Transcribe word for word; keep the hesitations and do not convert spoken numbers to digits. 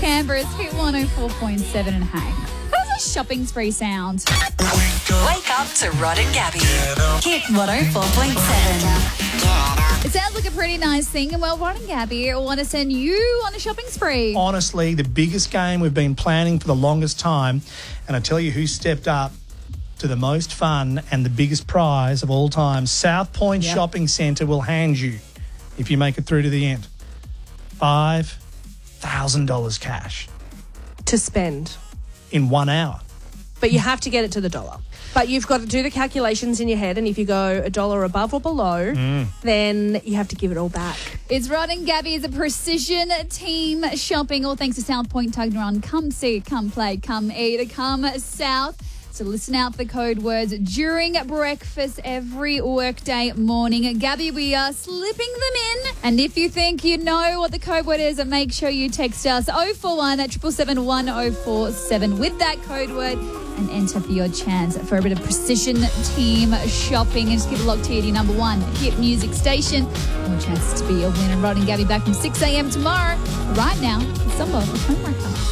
Canberra's Hit one oh four point seven and Hank. How does a shopping spree sound? Wake up to Rod and Gabby. Hit one oh four point seven. It sounds like a pretty nice thing. And well, Rod and Gabby want to send you on a shopping spree. Honestly, the biggest game we've been planning for the longest time. And I tell you who stepped up to the most fun and the biggest prize of all time. South Point Yep. Shopping Centre will hand you, if you make it through to the end, five thousand dollars cash To spend. in one hour. But you have to get it to the dollar. But you've got to do the calculations in your head, and if you go a dollar above or below, then you have to give it all back. It's Rod and Gabby's Precision Team Shopping, all thanks to South Point Tugged Run. Come see, come play, come eat, come South. So listen out for the code words during breakfast every workday morning. Gabby, we are slipping them in. And if you think you know what the code word is, make sure you text us oh four one, seven seven seven, one oh four seven with that code word and enter for your chance for a bit of Precision Team Shopping. And just keep it locked here to your number one hit music station. More chances to be a winner. Rod and Gabby back from six a.m. tomorrow. Right now, it's Sumbo with Homewrecker.